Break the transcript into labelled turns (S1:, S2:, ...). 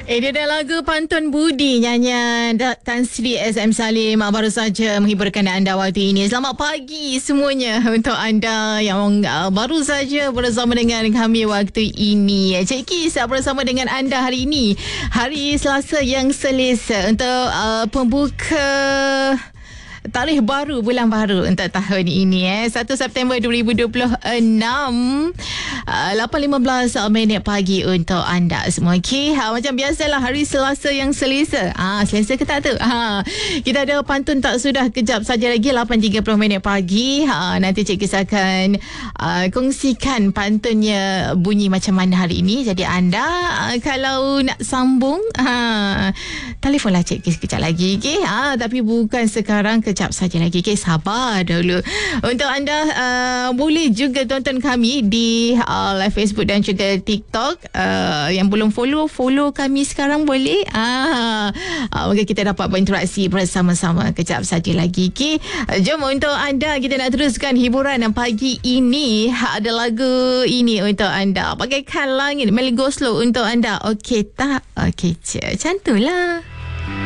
S1: Dia dah lagu Pantun Budi nyanyian Tan Sri SM Salim baru saja menghiburkan anda waktu ini. Selamat pagi semuanya untuk anda yang baru saja bersama dengan kami waktu ini. Cik Kis bersama dengan anda hari ini, hari Selasa yang selesa untuk pembuka tarikh baru, bulan baru untuk tahun ini 1 September 2026, 8.15 minit pagi untuk anda semua. Okey, macam biasalah hari Selasa yang selesa. Selesa ke tak tu? Kita ada pantun tak sudah, kejap saja lagi 8.30 minit pagi. Nanti Cik Kis akan kongsikan pantunnya bunyi macam mana hari ini. Jadi anda kalau nak sambung, telefonlah Cik Kis kejap lagi. Okey, tapi bukan sekarang, kejap saja lagi. Okay, sabar dulu. Untuk anda boleh juga tonton kami di live Facebook dan juga TikTok. Yang belum follow kami sekarang boleh. Maka kita dapat berinteraksi bersama-sama kejap saja lagi. Okay, jom untuk anda kita nak teruskan hiburan pagi ini. Ada lagu ini untuk anda, Bagaikan Langit, Melly Goeslaw untuk anda. Okey tak? Okey, macam tu lah.